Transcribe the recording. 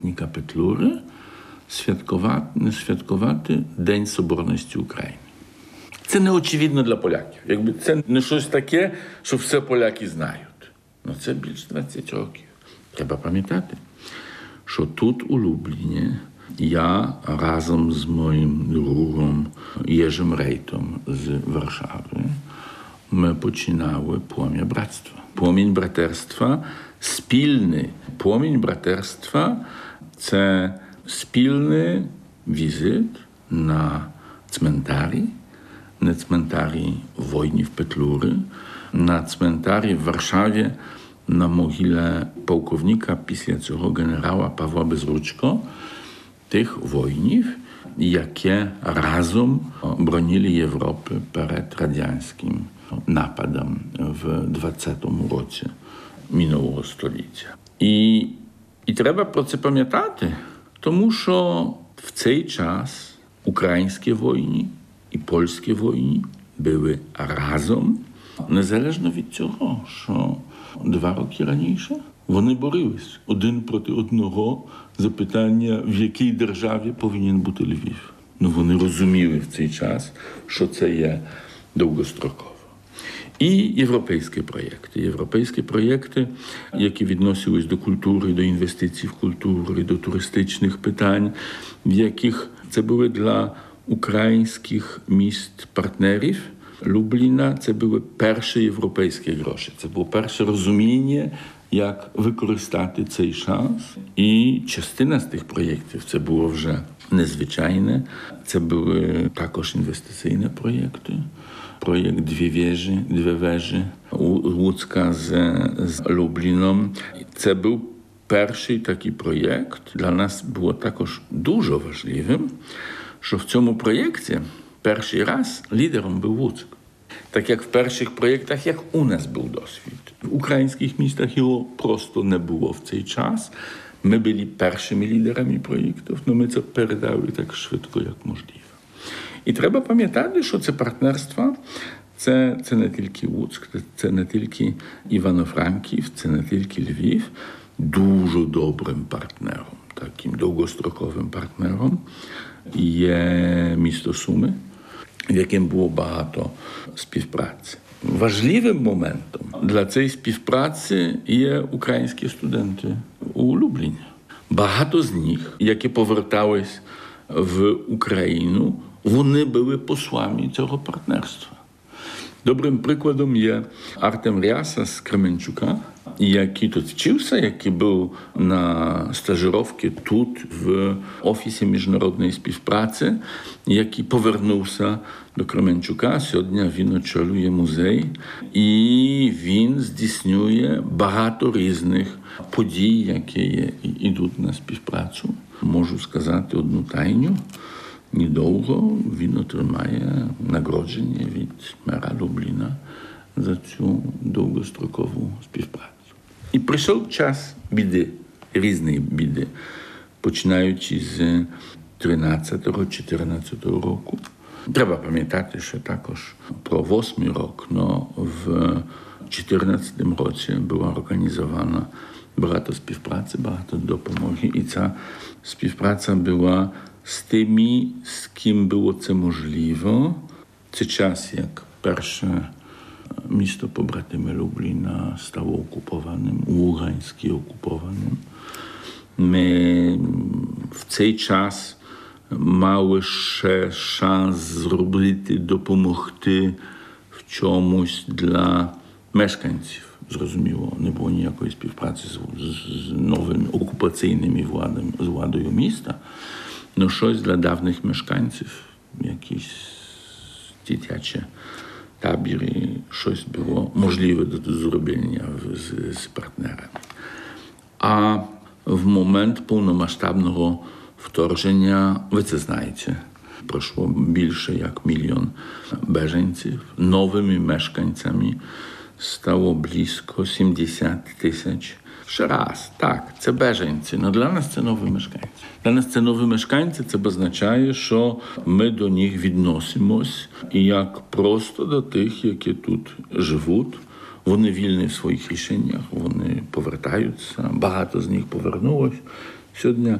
Петлури святкувати День Соборності України. Це неочевидно для поляків. Якби це не щось таке, що все поляки знають. Ну це більше 20 років. Треба пам'ятати, що тут у Любліні я разом з моїм другом Єжем Рейтом з Варшави ми починали Пłomie Братства. Płomień братерства спільний. Płomień братерства – це спільний візит на цментарі, на цментарі воїнів Петлури, на цментарі в Варшаві на могилі полковника, після цього генерала Павла Безручко, тих воїнів, які разом бронили Європу перед радянським нападом в 20-му році минулого століття. І треба про це пам'ятати, тому що в цей час українські воїни і польські воїни були разом, незалежно від цього, що 2 роки раніше вони боролись один проти одного за питання, в якій державі повинен бути Львів. Ну, вони розуміли в цей час, що це є довгостроково. І європейські проєкти, які відносились до культури, до інвестицій в культуру, до туристичних питань, в яких це були для українських міст-партнерів Любліна, це були перші європейські гроші. Це було перше розуміння, як використати цей шанс. І частина з тих проєктів, це було вже незвичайне, це були також інвестиційні проєкти. Проєкт «Дві вежі» Луцька з Любліном. Це був перший такий проєкт. Для нас було також дуже важливим, що в цьому проєкті перший раз лідером був Луцьк. Так як в перших проєктах, як у нас був досвід. В українських містах його просто не було в цей час. Ми були першими лідерами проєктів, але ми це передали так швидко, як можливо. І треба пам'ятати, що це партнерство, це не тільки Луцьк, це не тільки Івано-Франків, це не тільки Львів. Дуже добрим партнером, таким довгостроковим партнером є місто Суми, в яким було багато співпраці. Важливим моментом для цієї співпраці є українські студенти у Любліні. Багато з них, які повертались в Україну, вони були послами цього партнерства. Добрим прикладом є Артем Ряса з Кременчука, який тут вчився, який був на стажировці тут, в Офісі міжнародної співпраці, який повернувся до Кременчука. Сьогодні він очолює музей, і він здійснює багато різних подій, які йдуть на співпрацю. Можу сказати одну тайну. Недовго він отримає нагородження від мера Любліна за цю довгострокову співпрацю. І прийшов час біди, різної біди, починаючи з 13-14 року. Треба пам'ятати, що також про 8-й рік, но в 14 році була організована багато співпраці, багато допомоги. І ця співпраця була з тими, з ким було це можливо. Це час, як перше місто побратиме Любліна стало окупованим, Луганський окупованим. Ми в цей час мали ще шанс зробити, допомогти в чомусь для мешканців. Зрозуміло, не було ніякої співпраці з новими окупаційними владами, з владою міста. Но щось для давніх мешканців, якісь дитячі табори, щось було можливе до зроблення з партнерами. А в момент повномасштабного вторгнення, ви це знаєте, пройшло більше як 1 мільйон біженців. Новими мешканцями стало близько 70 тисяч. Ще раз, так, це біженці, але для нас це нові мешканці. Для нас це нові мешканці, це означає, що ми до них відносимось як просто до тих, які тут живуть. Вони вільні в своїх рішеннях, вони повертаються, багато з них повернулось. щодня